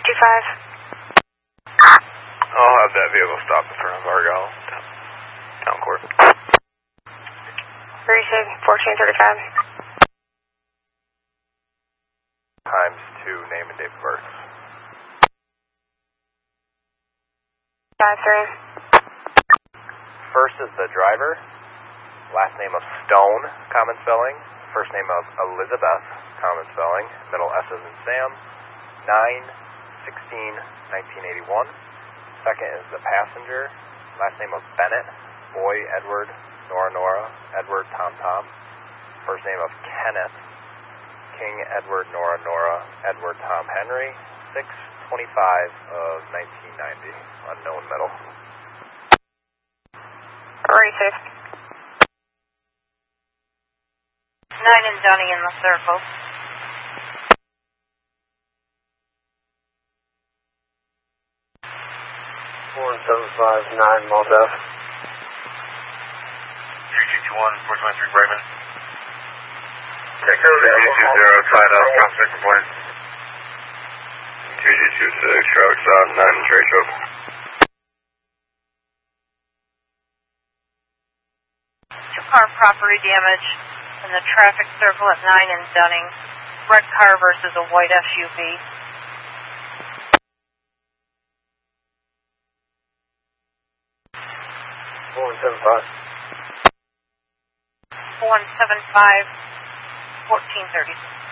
I'll have that vehicle stop in front of Argyle Town Court. Where you say 1435? Times 2, name and date of birth. 5-3. First is the driver, last name of Stone, common spelling, first name of Elizabeth, common spelling, middle S as in Sam, 9/16/1981. Second is the passenger, last name of Bennett, boy Edward, Nora, Edward, Tom, first name of Kenneth, King Edward, Nora, Edward, Tom, Henry, 6/25/1990, unknown middle. Where you say? 9 and Dunning in the circle. 4759 Maldev. 3221, 423 Brayman. Echo 220, tied up, prospect reported. 2226, traffic stop, 9 trade show. Two-car property damage in the traffic circle at 9 and Dunning. Red car versus a white SUV. 175. 175, 1436.